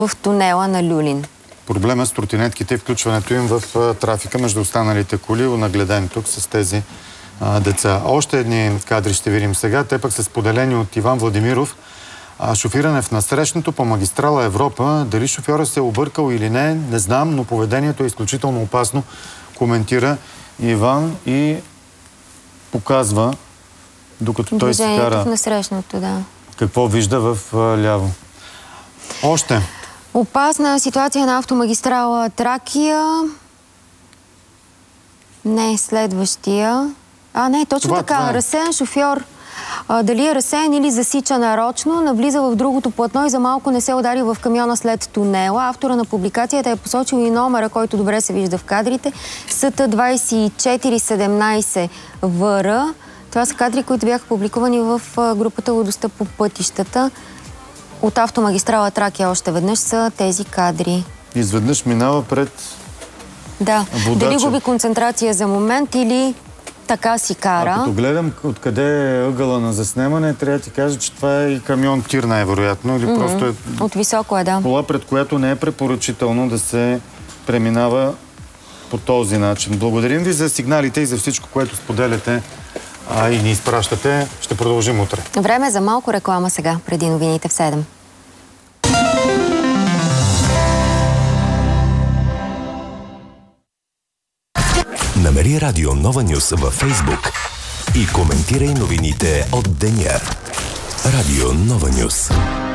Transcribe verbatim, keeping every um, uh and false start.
в тунела на Люлин. Проблема с тротинетките и включването им в а, трафика между останалите коли, нагледани тук с тези а, деца. Още едни кадри ще видим сега. Те пък са споделени от Иван Владимиров. А, шофиране в насрещното по магистрала Европа. Дали шофьора се е объркал или не, не знам, но поведението е изключително опасно, коментира Иван и показва, докато той си кара, в насрещното, да. какво вижда в а, ляво. Още. Опасна ситуация на автомагистрала Тракия. Не, следващия. А, не, точно това, така. Това е. Разсеян шофьор. А, дали е разсеян или засича нарочно, навлиза в другото платно и за малко не се удари в камиона след тунела. Автора на публикацията е посочил и номера, който добре се вижда в кадрите. С Т двайсет и четири седемнайсет В Р. Това са кадри, които бяха публикувани в групата Лудостта по пътищата. От автомагистрала Тракия още веднъж са тези кадри. Изведнъж минава пред Да. водача. Дали губи концентрация за момент или така си кара. А като гледам откъде е ъгъла на заснемане, трябва да ти кажа, че това е и камион тир най-вероятно. Или mm-hmm. просто е от високо е, да. кола, пред която не е препоръчително да се преминава по този начин. Благодарим ви за сигналите и за всичко, което споделяте а и ни изпращате. Ще продължим утре. Време за малко реклама сега, преди новините в седем. Намери Радио Нова Нюс във Фейсбук и коментирай новините от деня. Радио Нова Нюс.